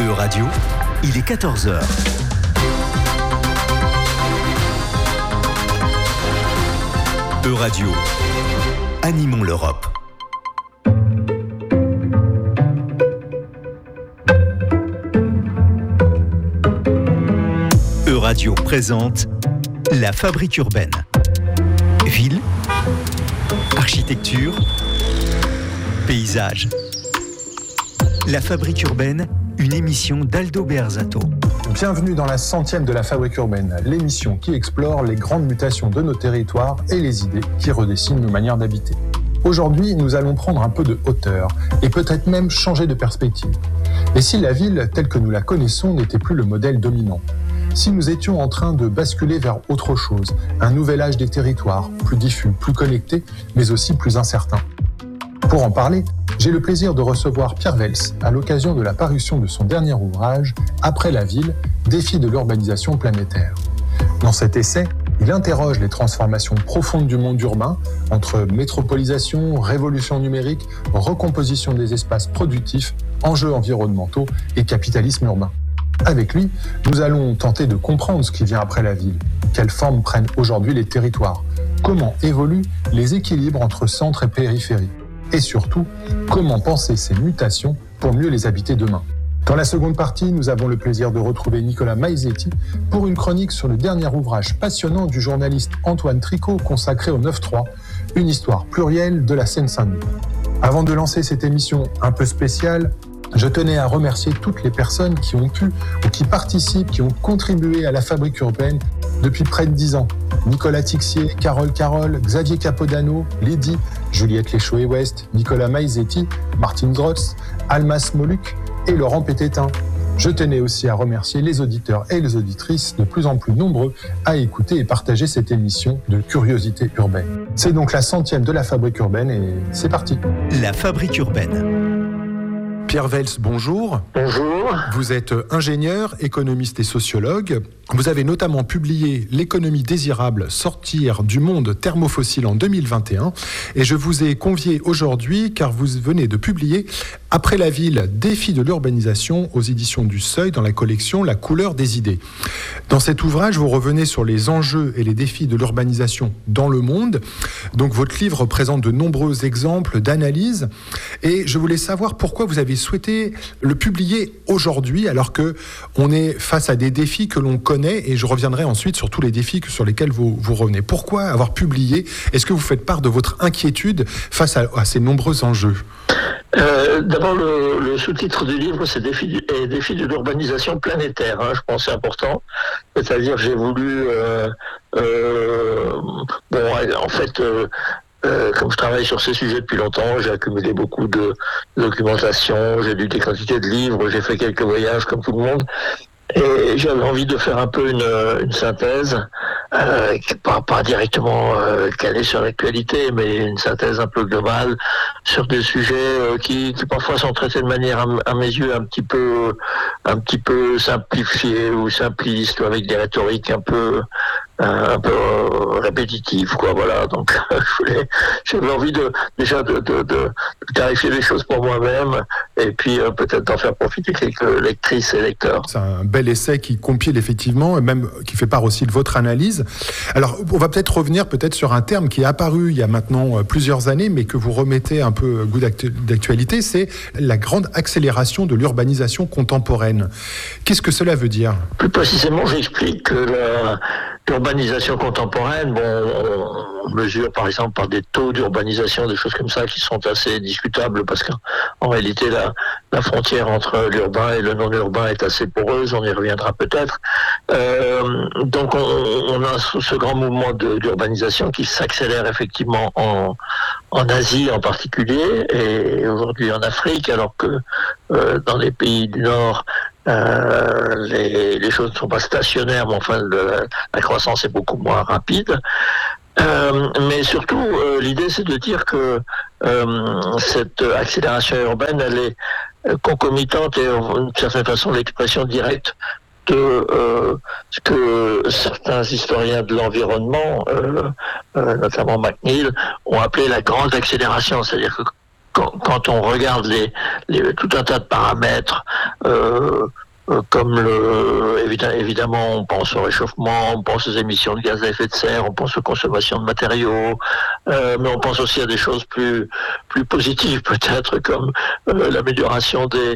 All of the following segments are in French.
E-Radio, il est 14h. E-Radio, animons l'Europe. E-Radio présente La Fabrique urbaine. Ville, architecture, paysage. La Fabrique urbaine, une émission d'Aldo Bearzato. Bienvenue dans la 100e de La Fabrique urbaine, l'émission qui explore les grandes mutations de nos territoires et les idées qui redessinent nos manières d'habiter. Aujourd'hui, nous allons prendre un peu de hauteur et peut-être même changer de perspective. Et si la ville, telle que nous la connaissons, n'était plus le modèle dominant ? Si nous étions en train de basculer vers autre chose, un nouvel âge des territoires, plus diffus, plus connecté, mais aussi plus incertain. Pour en parler, j'ai le plaisir de recevoir Pierre Vels à l'occasion de la parution de son dernier ouvrage « Après la ville, défis de l'urbanisation planétaire ». Dans cet essai, il interroge les transformations profondes du monde urbain entre métropolisation, révolution numérique, recomposition des espaces productifs, enjeux environnementaux et capitalisme urbain. Avec lui, nous allons tenter de comprendre ce qui vient après la ville, quelles formes prennent aujourd'hui les territoires, comment évoluent les équilibres entre centre et périphérie, et surtout, comment penser ces mutations pour mieux les habiter demain. Dans la seconde partie, nous avons le plaisir de retrouver Nicolas Maizetti pour une chronique sur le dernier ouvrage passionnant du journaliste Antoine Tricot consacré au 9-3, une histoire plurielle de la Seine-Saint-Denis. Avant de lancer cette émission un peu spéciale, je tenais à remercier toutes les personnes qui ont pu ou qui participent, qui ont contribué à la Fabrique urbaine depuis près de 10 ans. Nicolas Tixier, Carole Carole, Xavier Capodano, Lydie, Juliette Léchaud-West, Nicolas Maizetti, Martine Grotz, Almas Moluc et Laurent Pététin. Je tenais aussi à remercier les auditeurs et les auditrices de plus en plus nombreux à écouter et partager cette émission de curiosité urbaine. C'est donc la 100e de la Fabrique urbaine et c'est parti. La Fabrique urbaine. Pierre Vels, bonjour. Bonjour. Vous êtes ingénieur, économiste et sociologue. Vous avez notamment publié L'économie désirable, sortir du monde thermofossile en 2021. Et je vous ai convié aujourd'hui car vous venez de publier Après la ville, défis de l'urbanisation aux éditions du Seuil dans la collection La couleur des idées. Dans cet ouvrage, vous revenez sur les enjeux et les défis de l'urbanisation dans le monde. Donc votre livre présente de nombreux exemples d'analyses. Et je voulais savoir pourquoi vous avez souhaité le publier aujourd'hui alors qu'on est face à des défis que l'on connaît et je reviendrai ensuite sur tous les défis sur lesquels vous revenez. Pourquoi avoir publié ? Est-ce que vous faites part de votre inquiétude face à ces nombreux enjeux ? D'abord, le sous-titre du livre, c'est défis de l'urbanisation planétaire. Je pense que c'est important. C'est-à-dire, j'ai voulu, comme je travaille sur ces sujets depuis longtemps, j'ai accumulé beaucoup de documentation, j'ai lu des quantités de livres, j'ai fait quelques voyages comme tout le monde. Et j'avais envie de faire un peu une synthèse, pas directement calée sur l'actualité, mais une synthèse un peu globale sur des sujets qui parfois sont traités de manière, à mes yeux, un petit peu simplifiée ou simpliste, ou avec des rhétoriques un peu répétitives, quoi. Voilà. Donc, j'avais envie de clarifier les choses pour moi-même, et puis peut-être d'en faire profiter quelques lectrices et lecteurs. C'est un bel essai qui compile effectivement, et même qui fait part aussi de votre analyse. Alors, on va peut-être revenir sur un terme qui est apparu il y a maintenant plusieurs années, mais que vous remettez un peu goût d'actualité, c'est la grande accélération de l'urbanisation contemporaine. Qu'est-ce que cela veut dire ? Plus précisément, j'explique que l'urbanisation contemporaine, on mesure par exemple par des taux d'urbanisation, des choses comme ça qui sont assez discutables parce qu'en réalité la frontière entre l'urbain et le non-urbain est assez poreuse, on y reviendra peut-être. Donc on a ce grand mouvement d'urbanisation qui s'accélère effectivement en Asie en particulier et aujourd'hui en Afrique, alors que dans les pays du Nord les choses ne sont pas stationnaires, mais enfin la croissance est beaucoup moins rapide. Mais surtout, l'idée c'est de dire que cette accélération urbaine, elle est concomitante et d'une certaine façon l'expression directe de ce que certains historiens de l'environnement, notamment McNeill, ont appelé la grande accélération, c'est-à-dire que quand on regarde tout un tas de paramètres comme évidemment, on pense au réchauffement, on pense aux émissions de gaz à effet de serre, on pense aux consommations de matériaux, mais on pense aussi à des choses plus positives peut-être, comme l'amélioration de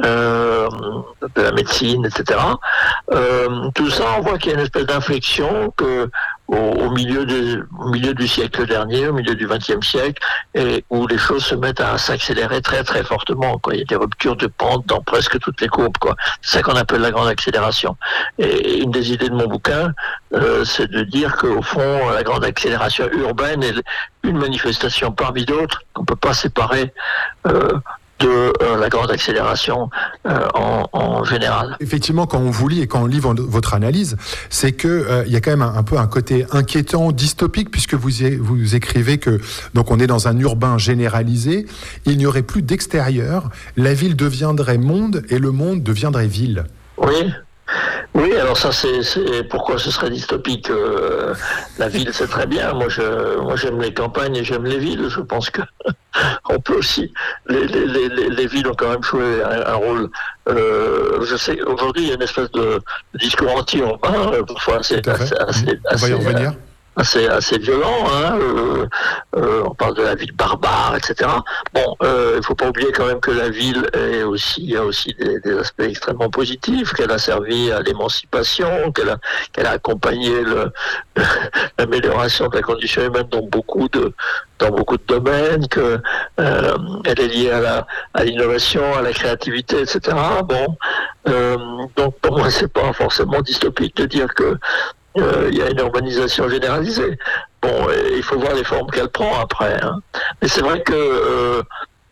la médecine, etc. Tout ça, on voit qu'il y a une espèce d'inflexion que au milieu du siècle dernier, au milieu du XXe siècle, et où les choses se mettent à s'accélérer très très fortement, quoi. Il y a des ruptures de pente dans presque toutes les courbes, quoi. C'est ça qu'on appelle la grande accélération. Et une des idées de mon bouquin, c'est de dire qu'au fond, la grande accélération urbaine est une manifestation parmi d'autres qu'on peut pas séparer de la grande accélération en général. Effectivement, quand on vous lit et quand on lit votre analyse, c'est que il y a quand même un peu un côté inquiétant, dystopique, puisque vous écrivez que donc on est dans un urbain généralisé, il n'y aurait plus d'extérieur, la ville deviendrait monde et le monde deviendrait ville. Oui, alors ça c'est pourquoi ce serait dystopique. La ville c'est très bien. Moi j'aime les campagnes et j'aime les villes. Je pense que on peut aussi. Les villes ont quand même joué un rôle. Je sais aujourd'hui il y a une espèce de discours anti-urbain, parfois assez on va y revenir. Assez violent, hein. On parle de la ville barbare, etc. Bon, il faut pas oublier quand même que la ville a aussi des aspects extrêmement positifs, qu'elle a servi à l'émancipation, qu'elle a accompagné l'amélioration de la condition humaine dans beaucoup de domaines, que elle est liée à l'innovation, à la créativité, etc. Bon, donc pour moi c'est pas forcément dystopique de dire que il y a une urbanisation généralisée. Bon, il faut voir les formes qu'elle prend après, hein. Mais c'est vrai que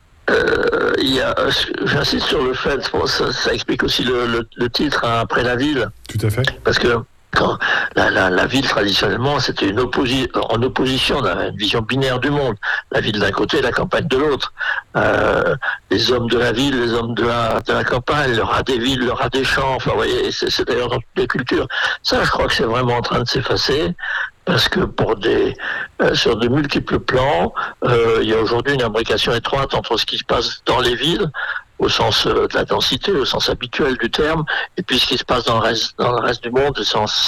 j'insiste sur le fait, ça explique aussi le titre, hein, Après la ville. Tout à fait. Parce que quand la ville traditionnellement c'était en opposition, on avait une vision binaire du monde, la ville d'un côté, la campagne de l'autre, les hommes de la ville, les hommes de la campagne, le rat des villes, le rat des champs, enfin vous voyez, c'est d'ailleurs dans toutes les cultures. Ça je crois que c'est vraiment en train de s'effacer, parce que sur de multiples plans, il y a aujourd'hui une imbrication étroite entre ce qui se passe dans les villes, au sens de la densité, au sens habituel du terme, et puis ce qui se passe dans le reste du monde,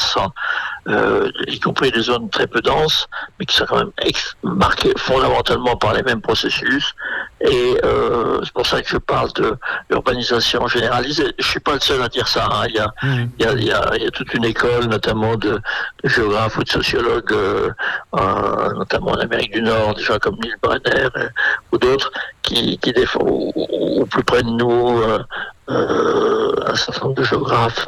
y compris des zones très peu denses, mais qui sont quand même marquées fondamentalement par les mêmes processus. Et c'est pour ça que je parle de l'urbanisation généralisée. Je suis pas le seul à dire ça, hein. Il y a toute une école, notamment de géographes ou de sociologues, notamment en Amérique du Nord, des gens comme Neil Brenner ou d'autres, qui défendent, ou plus près de nous, un certain nombre de géographes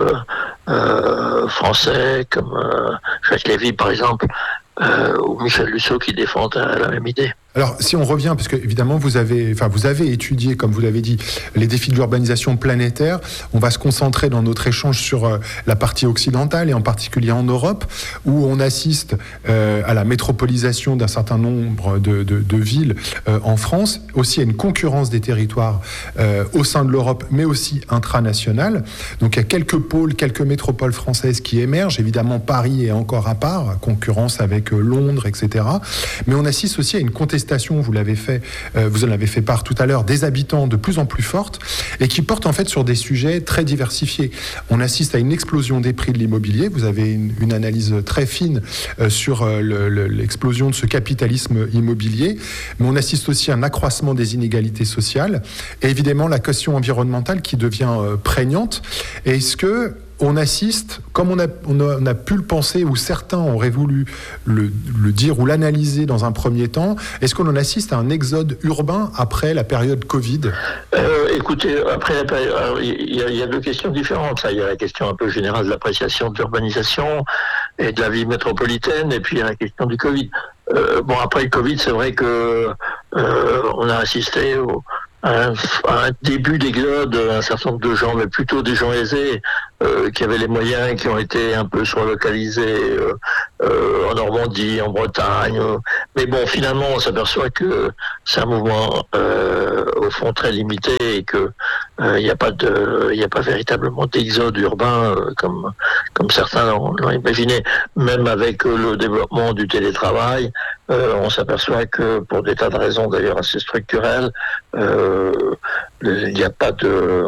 français, comme Jacques Lévy par exemple, ou Michel Lusseau, qui défendent la même idée. Alors, si on revient, parce que évidemment vous avez étudié, comme vous l'avez dit, les défis de l'urbanisation planétaire. On va se concentrer dans notre échange sur la partie occidentale et en particulier en Europe, où on assiste à la métropolisation d'un certain nombre de villes en France, aussi à une concurrence des territoires au sein de l'Europe, mais aussi intranationale. Donc il y a quelques pôles, quelques métropoles françaises qui émergent. Évidemment, Paris est encore à part, concurrence avec Londres, etc. Mais on assiste aussi à une contestation, vous en avez fait part tout à l'heure, des habitants de plus en plus forte et qui portent en fait sur des sujets très diversifiés. On assiste à une explosion des prix de l'immobilier. Vous avez une analyse très fine sur l'explosion de ce capitalisme immobilier, mais on assiste aussi à un accroissement des inégalités sociales et évidemment la question environnementale qui devient prégnante. Et est-ce que on assiste, comme on a pu le penser, ou certains auraient voulu le dire ou l'analyser dans un premier temps, est-ce qu'on en assiste à un exode urbain après la période Covid ? Écoutez, après la période, il y a deux questions différentes. Il y a la question un peu générale de l'appréciation de l'urbanisation et de la vie métropolitaine, et puis il y a la question du Covid. Après le Covid, c'est vrai que on a assisté un début d'exode, un certain nombre de gens, mais plutôt des gens aisés, qui avaient les moyens et qui ont été un peu surlocalisés en Normandie, en Bretagne. Mais bon, finalement, on s'aperçoit que c'est un mouvement au fond très limité et que il n'y a pas véritablement d'exode urbain comme certains l'ont imaginé. Même avec le développement du télétravail, on s'aperçoit que pour des tas de raisons d'ailleurs assez structurelles, il n'y a pas de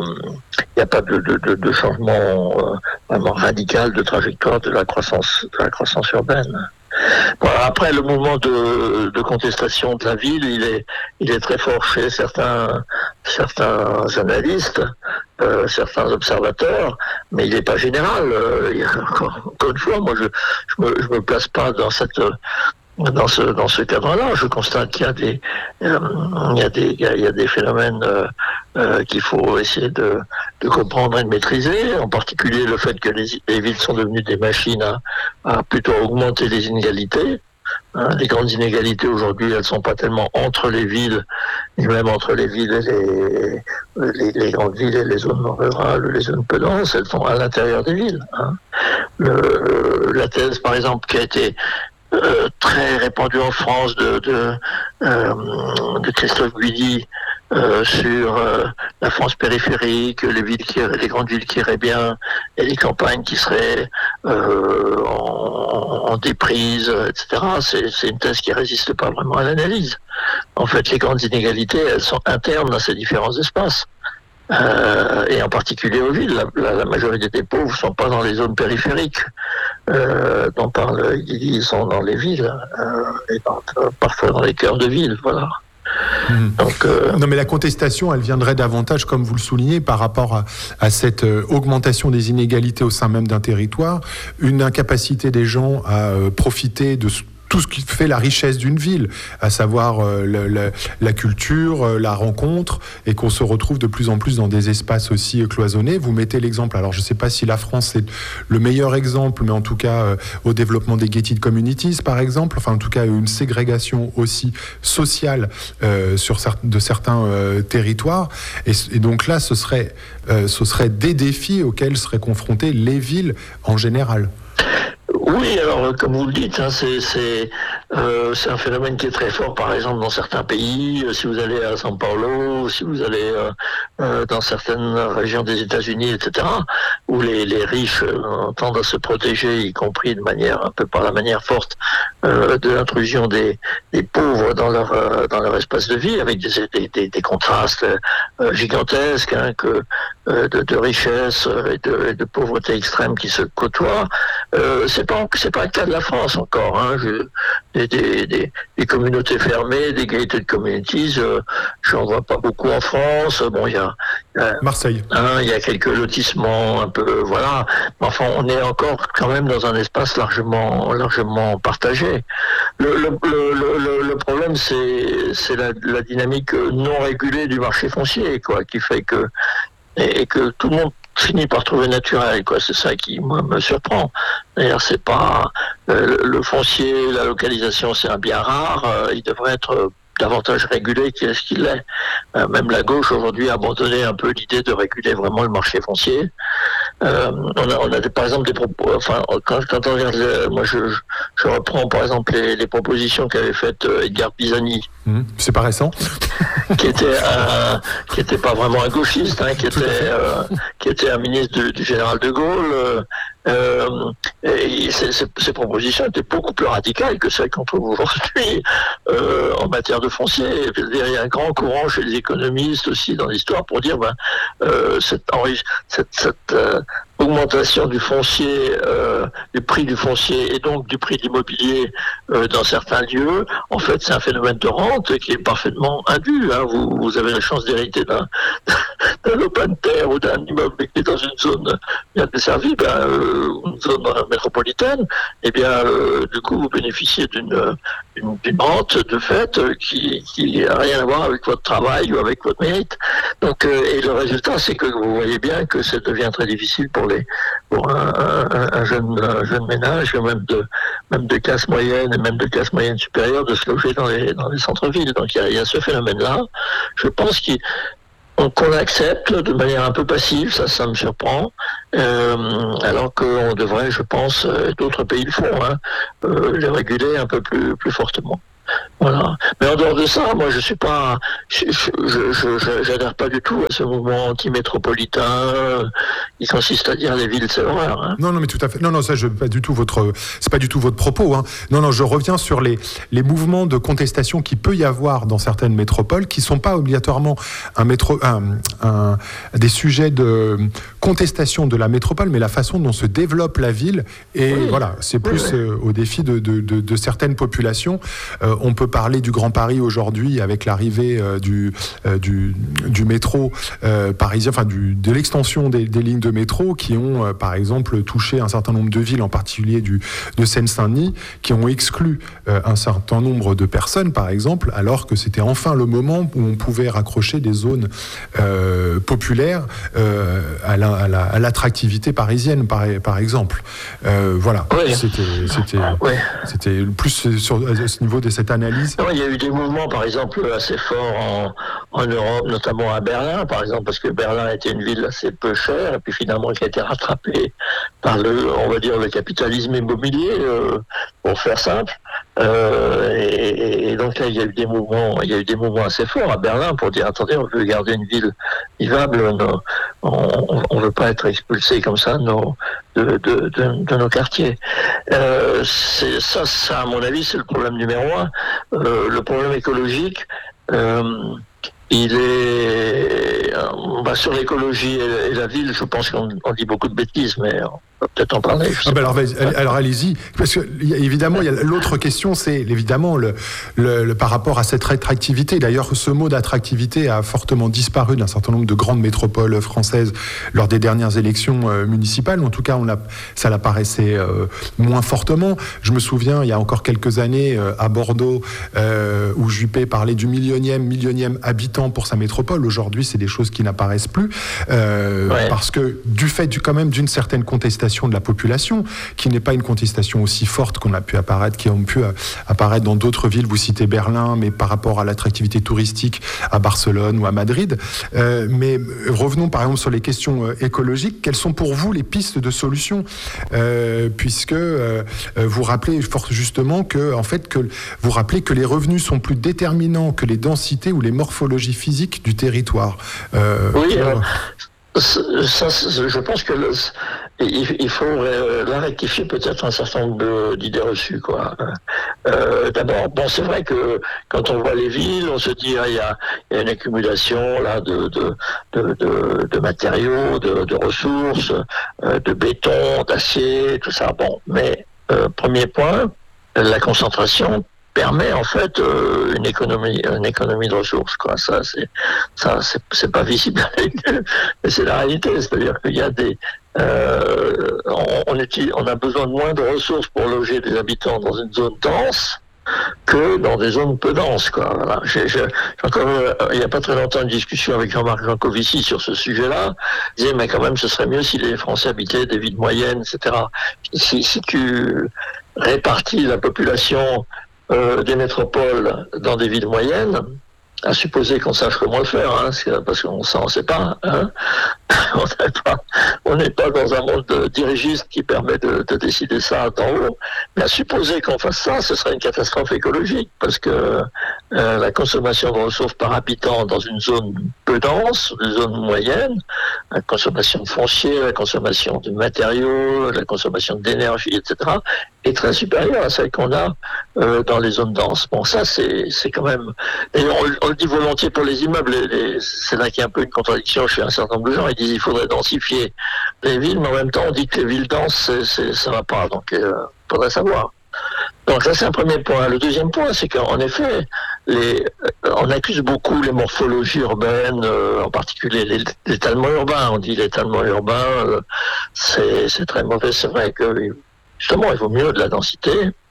changement vraiment radical de trajectoire de la croissance urbaine. Voilà, après, le mouvement de contestation de la ville, il est très fort chez certains analystes, certains observateurs, mais il n'est pas général. Encore une fois, moi, je me place pas dans ce cadre-là. Je constate qu'il y a des phénomènes qu'il faut essayer de comprendre et de maîtriser, en particulier le fait que les villes sont devenues des machines à plutôt augmenter les inégalités. Les grandes inégalités aujourd'hui, elles sont pas tellement entre les villes, ni même entre les villes et les grandes villes et les zones rurales, les zones peu denses, elles sont à l'intérieur des villes. La thèse, par exemple, qui a été très répandue en France de Christophe Guidi sur la France périphérique, les grandes villes qui iraient bien et les campagnes qui seraient en déprise, etc. C'est une thèse qui résiste pas vraiment à l'analyse. En fait, les grandes inégalités, elles sont internes à ces différents espaces. Et en particulier aux villes, la majorité des pauvres sont pas dans les zones périphériques dont parle Guidi, ils sont dans les villes et parfois dans les cœurs de ville, voilà. Donc, non, mais la contestation, elle viendrait davantage, comme vous le soulignez, par rapport à cette augmentation des inégalités au sein même d'un territoire, une incapacité des gens à profiter de tout ce qui fait la richesse d'une ville, à savoir la culture, la rencontre, et qu'on se retrouve de plus en plus dans des espaces aussi cloisonnés. Vous mettez l'exemple, alors je ne sais pas si la France est le meilleur exemple, mais en tout cas au développement des gated communities, par exemple, enfin en tout cas une ségrégation aussi sociale de certains territoires. Et donc là, ce serait des défis auxquels seraient confrontées les villes en général. Oui, alors comme vous le dites, c'est un phénomène qui est très fort, par exemple dans certains pays. Si vous allez à São Paulo, si vous allez dans certaines régions des États-Unis, etc., où les riches tendent à se protéger, y compris un peu par la manière forte de l'intrusion des pauvres dans leur espace de vie, avec des contrastes gigantesques, de richesse et de pauvreté extrême qui se côtoient. C'est pas le cas de la France encore. Des communautés fermées, des gated communities, j'en vois pas beaucoup en France. Bon, il y a Marseille. Il y a quelques lotissements un peu, voilà. Mais enfin, on est encore quand même dans un espace largement partagé. Le problème, c'est la dynamique non régulée du marché foncier, quoi, qui fait que tout le monde finit par trouver naturel, quoi. C'est ça qui, moi, me surprend. D'ailleurs, c'est pas le foncier, la localisation, c'est un bien rare. Il devrait être davantage régulé qu'il l'est. Même la gauche aujourd'hui a abandonné un peu l'idée de réguler vraiment le marché foncier. On a par exemple des propos. Enfin, quand on regarde, moi je reprends par exemple les propositions qu'avait faites Edgar Pisani. C'est pas récent. qui était pas vraiment un gauchiste, qui était un ministre du général de Gaulle. Et ces propositions étaient beaucoup plus radicales que celles qu'on trouve aujourd'hui en matière de foncier. Il y a un grand courant chez les économistes aussi dans l'histoire pour dire cette augmentation du foncier, du prix du foncier et donc du prix de l'immobilier dans certains lieux, en fait c'est un phénomène de rente qui est parfaitement indu. Vous avez la chance d'hériter d'un lopin de terre ou d'un immeuble qui est dans une zone bien desservie, une zone métropolitaine, et bien du coup vous bénéficiez d'une rente de fait qui n'a rien à voir avec votre travail ou avec votre mérite. Donc et le résultat c'est que vous voyez bien que ça devient très difficile pour un jeune ménage, même de classe moyenne et même de classe moyenne supérieure, de se loger dans les centres-villes. Donc il y a ce phénomène-là. Je pense qu'on accepte de manière un peu passive, ça me surprend, alors qu'on devrait, je pense, d'autres pays le font, les réguler un peu plus fortement. Voilà. Mais en dehors de ça, moi je suis pas, j'adhère pas du tout à ce mouvement anti-métropolitain qui consiste à dire les villes c'est l'horreur. Hein. Non, mais tout à fait. Non, ça c'est pas du tout votre propos. Hein. Non, je reviens sur les mouvements de contestation qu'il peut y avoir dans certaines métropoles, qui sont pas obligatoirement des sujets de contestation de la métropole, mais la façon dont se développe la ville. Et voilà, c'est plus au défi de certaines populations. On peut parler du Grand Paris aujourd'hui avec l'arrivée du métro parisien, enfin de l'extension des lignes de métro qui ont par exemple touché un certain nombre de villes, en particulier de Seine-Saint-Denis, qui ont exclu un certain nombre de personnes par exemple, alors que c'était enfin le moment où on pouvait raccrocher des zones populaires à l'attractivité parisienne par exemple. Voilà, c'était plus sur ce niveau de cette analyse. Non, il y a eu des mouvements, par exemple, assez forts en Europe, notamment à Berlin, par exemple, parce que Berlin était une ville assez peu chère, et puis finalement qui a été rattrapée par le capitalisme immobilier, pour faire simple. Et donc là, il y a eu des mouvements assez forts à Berlin pour dire attendez, on veut garder une ville vivable, on veut pas être expulsé comme ça de nos quartiers. Ça, à mon avis, c'est le problème numéro 1. Le problème écologique, il est sur l'écologie et la ville, je pense qu'on dit beaucoup de bêtises, mais on va peut-être en parler. Alors allez-y, parce que évidemment, il y a l'autre question, c'est évidemment le par rapport à cette attractivité. D'ailleurs, ce mot d'attractivité a fortement disparu d'un certain nombre de grandes métropoles françaises lors des dernières élections municipales. En tout cas, ça l'apparaissait moins fortement. Je me souviens, il y a encore quelques années, à Bordeaux, où Juppé parlait du millionième habitant pour sa métropole. Aujourd'hui, c'est des choses qui n'apparaissent plus, parce que du fait quand même d'une certaine contestation de la population, qui n'est pas une contestation aussi forte qui ont pu apparaître dans d'autres villes. Vous citez Berlin, mais par rapport à l'attractivité touristique à Barcelone ou à Madrid. Mais revenons par exemple sur les questions écologiques. Quelles sont pour vous les pistes de solution, puisque vous rappelez fort justement que les revenus sont plus déterminants que les densités ou les morphologies physiques du territoire. Ça, je pense que il faut la rectifier peut-être un certain nombre d'idées reçues, quoi. D'abord, c'est vrai que quand on voit les villes, on se dit il y a une accumulation là de matériaux, de ressources, de béton, d'acier, tout ça. Mais premier point, la concentration permet en fait une économie de ressources, quoi. Ça c'est pas visible, mais c'est la réalité. C'est-à-dire qu'il y a on a besoin de moins de ressources pour loger des habitants dans une zone dense que dans des zones peu denses, quoi. Voilà. J'ai encore il y a pas très longtemps une discussion avec Jean-Marc Jancovici sur ce sujet-là. Il disait mais quand même ce serait mieux si les Français habitaient des villes moyennes, etc. Si tu répartis la population des métropoles dans des villes moyennes, à supposer qu'on sache comment le faire, parce qu'on s'en sait pas, on n'est pas dans un monde dirigiste qui permet de décider ça d'en haut, mais à supposer qu'on fasse ça, ce serait une catastrophe écologique, parce que la consommation de ressources par habitant dans une zone peu dense, une zone moyenne, la consommation de foncier, la consommation de matériaux, la consommation d'énergie, etc., est très supérieure à celle qu'on a dans les zones denses. Bon, ça, c'est quand même... Et on le dit volontiers pour les immeubles, c'est là qu'il y a un peu une contradiction chez un certain nombre de gens. Ils disent qu'il faudrait densifier les villes, mais en même temps, on dit que les villes denses, ça va pas. Donc, il faudrait savoir. Donc ça, c'est un premier point. Le deuxième point, c'est qu'en effet, on accuse beaucoup les morphologies urbaines, en particulier l'étalement urbain. On dit l'étalement urbain, c'est très mauvais. C'est vrai que, justement, il vaut mieux de la densité.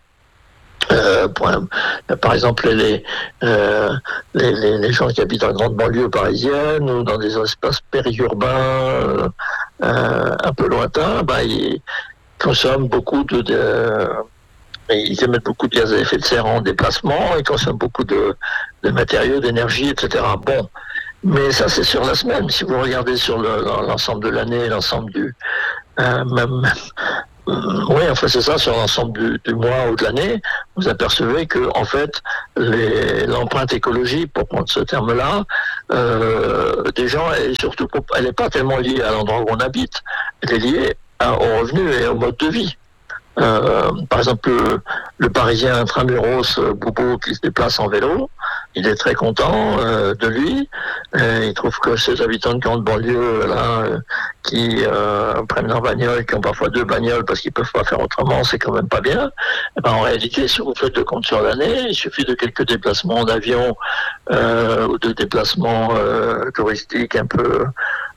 Par exemple, les gens qui habitent dans grande banlieue parisienne ou dans des espaces périurbains un peu lointains, ils consomment beaucoup ils émettent beaucoup de gaz à effet de serre en déplacement, ils consomment beaucoup de matériaux, d'énergie, etc. Bon, Mais ça, c'est sur la semaine. Si vous regardez sur l'ensemble de l'année, l'ensemble du... oui, enfin c'est ça, sur l'ensemble du mois ou de l'année, vous apercevez que en fait l'empreinte écologique, pour prendre ce terme-là, des gens, et surtout elle n'est pas tellement liée à l'endroit où on habite, elle est liée au revenu et au mode de vie. Par exemple, le Parisien intramuros Boubou qui se déplace en vélo, il est très content de lui. Il trouve que ces habitants de grande banlieue là, qui prennent leur bagnole, qui ont parfois 2 bagnoles parce qu'ils peuvent pas faire autrement, c'est quand même pas bien. Et ben, en réalité, si vous faites le compte sur l'année, il suffit de quelques déplacements d'avion ou de déplacements touristiques un peu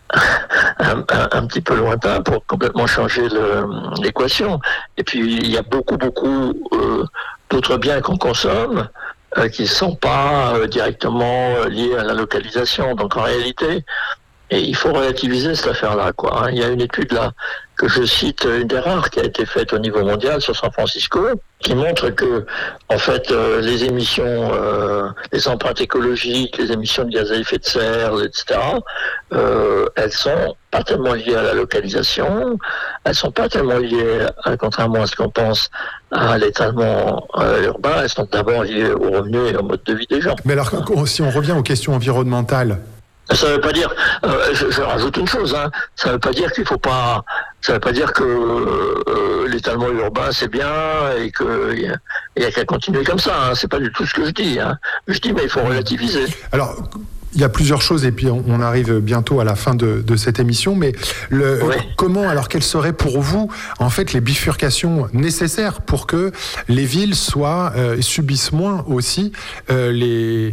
un petit peu lointain pour complètement changer l'équation. Et puis il y a beaucoup d'autres biens qu'on consomme qui ne sont pas directement liés à la localisation. Donc en réalité, et il faut relativiser cette affaire-là, quoi. Il y a une étude là que je cite, une des rares qui a été faite au niveau mondial sur San Francisco, qui montre que, en fait, les émissions, les empreintes écologiques, les émissions de gaz à effet de serre, etc., elles sont pas tellement liées à la localisation, elles sont pas tellement liées, contrairement à ce qu'on pense, à l'étalement urbain, elles sont d'abord liées au revenu et au mode de vie des gens. Mais alors, si on revient aux questions environnementales, ça veut pas dire, je rajoute une chose, hein, ça veut pas dire qu'il faut pas, ça veut pas dire que l'étalement urbain c'est bien et qu'il y a qu'à continuer comme ça, hein, c'est pas du tout ce que je dis, hein. Je dis mais il faut relativiser. Alors, il y a plusieurs choses et puis on arrive bientôt à la fin de cette émission, mais comment, alors quelles seraient pour vous en fait les bifurcations nécessaires pour que les villes subissent moins aussi les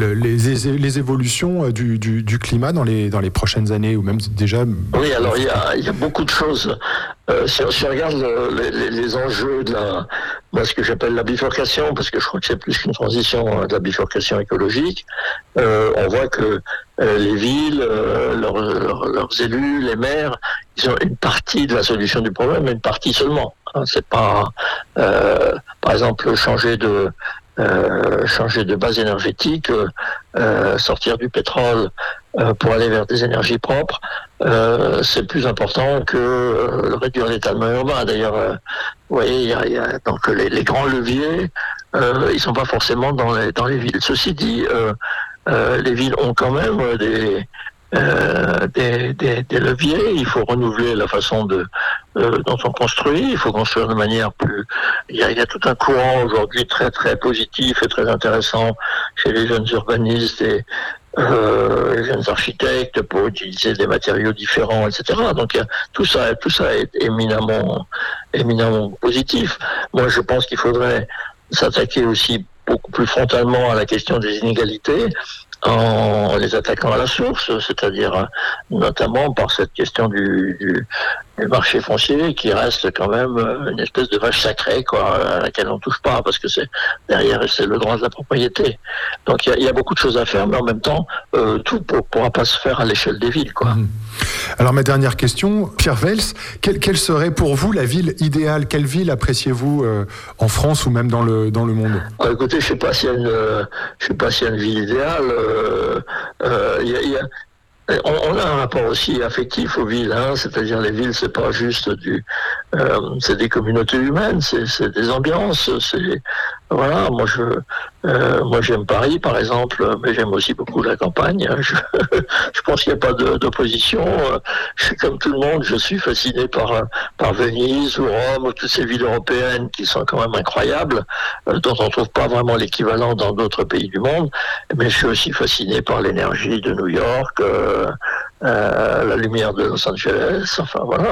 évolutions du climat dans les prochaines années ou même déjà... Oui, alors il y a beaucoup de choses. Si on regarde les enjeux de ce que j'appelle la bifurcation, parce que je crois que c'est plus qu'une transition de la bifurcation écologique, on voit que les villes, leurs élus, les maires, ils ont une partie de la solution du problème, mais une partie seulement. C'est pas, par exemple, changer de base énergétique, sortir du pétrole pour aller vers des énergies propres, c'est plus important que réduire l'étalement urbain. D'ailleurs, vous voyez, il y a donc les grands leviers, ils sont pas forcément dans les villes. Ceci dit, les villes ont quand même des leviers. Il faut renouveler la façon dont on construit. Il faut construire de manière plus... Il y a tout un courant aujourd'hui très très positif et très intéressant chez les jeunes urbanistes et les jeunes architectes pour utiliser des matériaux différents, etc. Donc tout ça est éminemment positif. Moi, je pense qu'il faudrait s'attaquer aussi beaucoup plus frontalement à la question des inégalités en les attaquant à la source, c'est-à-dire notamment par cette question du marché foncier qui reste quand même une espèce de vache sacrée, quoi, à laquelle on touche pas parce que derrière c'est le droit de la propriété. Donc il y a beaucoup de choses à faire, mais en même temps tout pourra pas se faire à l'échelle des villes, quoi. Alors ma dernière question, Pierre Vels, quelle serait pour vous la ville idéale? Quelle ville appréciez-vous en France ou même dans le monde? Écoutez, je sais pas s'il y a une ville idéale. On a un rapport aussi affectif aux villes, hein, c'est-à-dire les villes, c'est pas juste c'est des communautés humaines, c'est des ambiances, voilà. Moi j'aime Paris par exemple, mais j'aime aussi beaucoup la campagne. Je pense qu'il n'y a pas d'opposition. Je suis comme tout le monde, je suis fasciné par Venise ou Rome ou toutes ces villes européennes qui sont quand même incroyables, dont on ne trouve pas vraiment l'équivalent dans d'autres pays du monde. Mais je suis aussi fasciné par l'énergie de New York, la lumière de Los Angeles. Enfin voilà,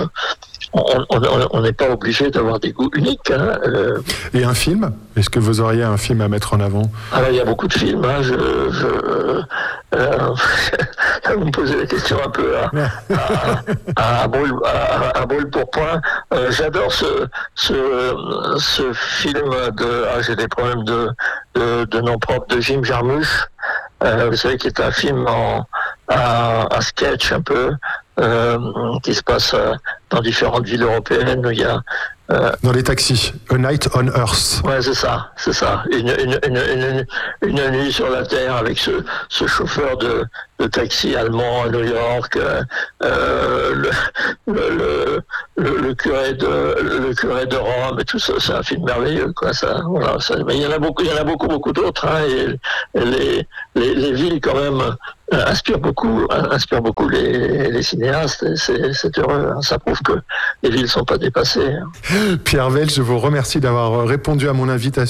on n'est pas obligé d'avoir des goûts uniques, hein. Et un film? Est-ce que vous auriez un film à mettre en avant? Alors il y a beaucoup de films, hein. Vous me posez la question un peu à brûle pour point. J'adore ce film j'ai des problèmes de nom propre, de Jim Jarmusch. Vous savez, qui est un film à sketch un peu, qui se passe dans différentes villes européennes où il y a dans les taxis, A Night on Earth. Ouais, c'est ça. Une nuit sur la Terre avec ce chauffeur de taxi allemand à New York, le curé de Rome et tout ça. C'est un film merveilleux, quoi. Ça, voilà. Mais il y en a beaucoup d'autres. Hein, et les villes quand même inspirent beaucoup les cinéastes. C'est heureux. Hein. Ça prouve que les villes sont pas dépassées. Hein. Pierre Welch, je vous remercie d'avoir répondu à mon invitation.